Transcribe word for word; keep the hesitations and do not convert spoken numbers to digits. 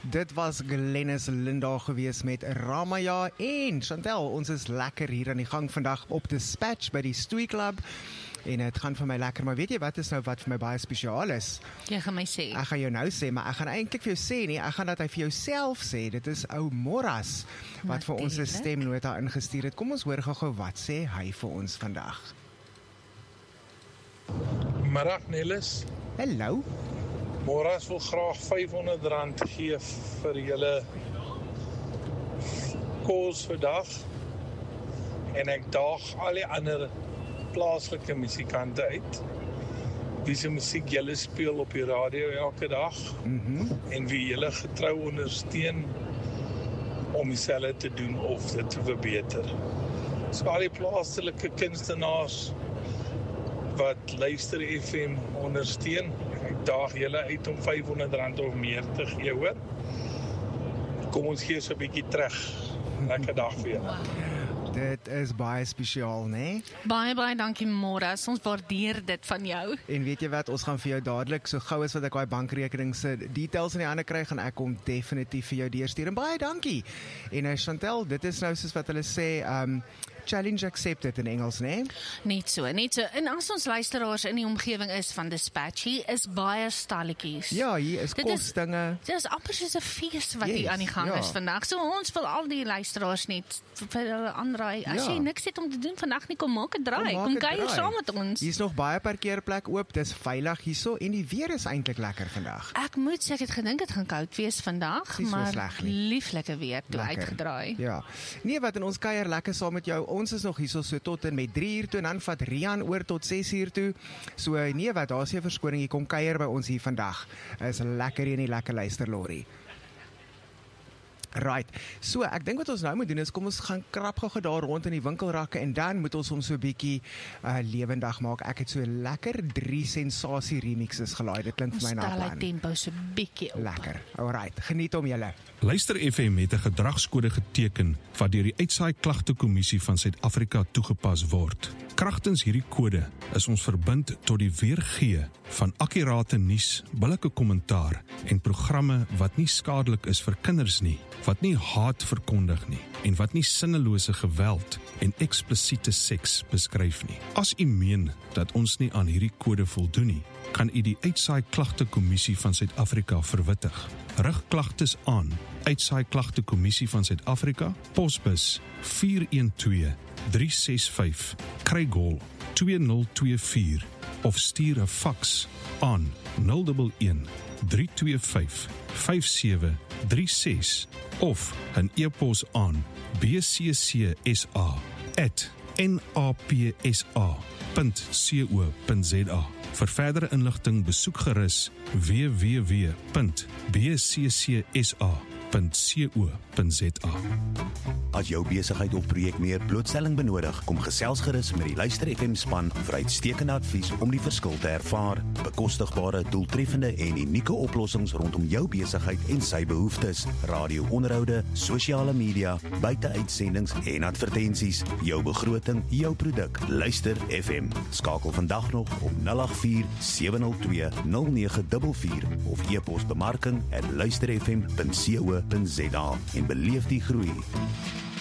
Dit was Glennis Linda gewees met Ramaya en Chantel, ons is lekker hier aan die gang vandag op Dispatch by die Stoei Club. En het gaan vir my lekker, maar weet jy wat is nou wat vir my baie spesiaal is? Jy gaan my sê. Ek gaan jou nou sê, maar ek gaan eintlik vir jou sê nie, ek gaan dat hy vir jou self sê, dit is ou Morras, wat vir ons 'n stemnota ingestuur het. Kom ons hoor gou-gou wat sê hy vir ons vandag. Middag Nelis. Hallo. Morras wil graag vyfhonderd rand gee vir julle kos vandag. En ek daag al die ander plaaslike musikante uit. Wie se musiek julle speel op die radio elke dag. Mm-hmm. En wie julle getrou ondersteun om dieselfde te doen of dit te verbeter. So al die plaaslike kunstenaars wat Luister F M ondersteun, ek daag julle uit om vyfhonderd rand of meer te gee, hoor. Kom ons gee so 'n bietjie terug. Lekker dag vir julle. Dit is baie spesiaal, né? Baie, baie dankie Morras, ons waardeer dit van jou. En weet jy wat, ons gaan vir jou dadelik, so gou as wat ek daai bankrekening se details in die hande kry, gaan ek hom definitief vir jou deurstuur. En baie dankie. En uh, Chantel, dit is nou soos wat hulle sê, um, challenge accepted in Engels, né? Net so, net so. En as ons luisteraars in die omgewing is van Dispatch, hier is baie stalletjies. Ja, hier is kosdinge. Dit is amper soos 'n fees wat Yes, hier aan die gang ja. is vandag. So ons wil al die luisteraars net vir hulle aanraai. As Ja. jy niks het om te doen vandag nie, kom maak 'n draai. maak Kom 'n kuier draai. saam met ons. Hier's nog baie parkeerplek oop, dis veilig hierso en die weer is eintlik lekker vandag. Ek moet sê ek het gedink dit gaan koud wees vandag, Nie so maar sleg nie. lieflike weer toe Lekker. uitgedraai. Ja. Nee, wat in ons kuier lekker saam met jou. Ons is nog hierso so tot en met drie uur toe en dan vat Rian oor tot ses uur toe. So nee, wat, daar's 'n verskoning, jy kom kuier by ons hier vandag. Is lekker hier in die lekker luisterlorry. Right, so ek dink wat ons nou moet doen is, kom ons gaan krap gou daar rond in die winkelrakke en dan moet ons hom so 'n bietjie uh, lewendig maak. Ek het so lekker drie sensasie remixes gelaai, dit klink vir my na Stel hy plan. tempo so bietjie op. Lekker, alright, geniet hom julle. Luister F M het 'n gedragskode geteken wat deur die Uitsaai Klagtekommissie van Suid-Afrika toegepas word. Kragtens hierdie kode is ons verbind tot die weergee van akkurate nuus, billike kommentaar en programme wat nie skadelik is vir kinders nie, wat nie haat verkondig nie en wat nie sinnelose geweld en eksplisiete seks beskryf nie. As u meen dat ons nie aan hierdie kode voldoen nie, kan u die Uitsaai Klagtekommissie van Suid-Afrika verwittig. Rig klagtes aan Uitsaai Klagtekommissie van Suid-Afrika, posbus vier een twee drie ses vyf, Craig twee nul twee vier of stuur 'n faks aan nul een een drie twee vyf vyf sewe drie ses of 'n e-pos aan b c c s a at n a p s a punt co punt z a. Vir verdere inligting besoek gerus w w w punt b c c s a punt co punt z a. As jou besigheid of projek meer blootstelling benodig, kom gesels gerus met die Luister F M span vir uitstekende advies om die verskil te ervaar. Bekostigbare, doeltreffende en unieke oplossings rondom jou besigheid en sy behoeftes. Radio-onderhoude, sosiale media, buiteuitsendings en advertensies. Jou begroting, jou produk. Luister F M. Skakel vandag nog op nul agt vier sewe nul twee nul nege vier vier of e-pos bemarking at luister f m punt co punt z a en beleef die groei.